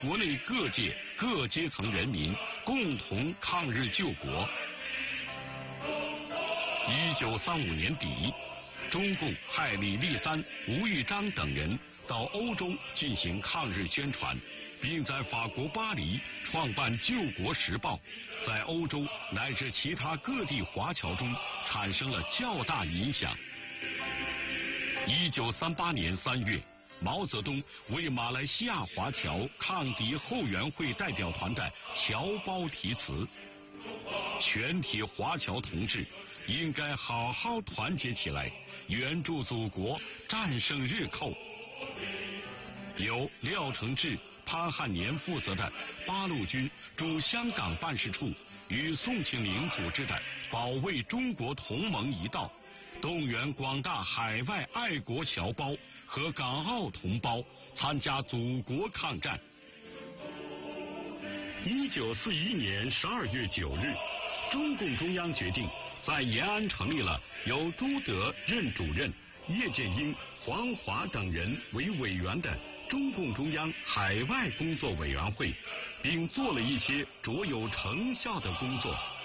国内各界各阶层人民共同抗日救国。1935年底，中共派李立三、吴玉章等人到欧洲进行抗日宣传，并在法国巴黎创办《救国时报》，在欧洲乃至其他各地华侨中产生了较大影响。1938年3月，毛泽东为马来西亚华侨抗敌后援会代表团的侨胞题词：全体华侨同志应该好好团结起来，援助祖国，战胜日寇。由廖承志、潘汉年负责的八路军驻香港办事处与宋庆龄组织的保卫中国同盟一道，动员广大海外爱国侨胞和港澳同胞参加祖国抗战。1941年12月9日，中共中央决定在延安成立了由朱德任主任、叶剑英、黄华等人为委员的中共中央海外工作委员会，并做了一些卓有成效的工作。